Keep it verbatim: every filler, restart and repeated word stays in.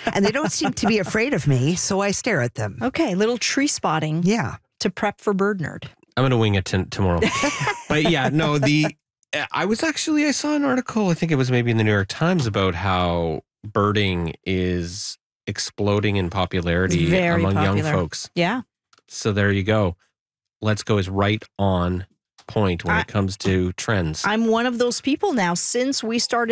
and they don't seem to be afraid of me, so I stare at them. Okay, little tree spotting. Yeah. To prep for bird nerd. I'm going to wing it t- tomorrow. But yeah, no, the I was actually, I saw an article, I think it was maybe in the New York Times, about how birding is exploding in popularity Very among popular. young folks. Yeah. So there you go. Let's Go is right on point when I, it comes to trends. I'm one of those people now. Since we started